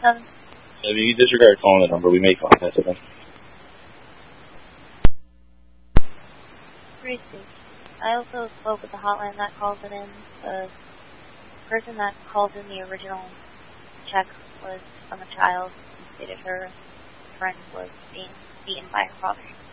7. If you disregard calling the number, we may contact them. 3-2. I also spoke with the hotline that called it in. The person that called in the original check was from a child who stated her friend was being beaten by her father.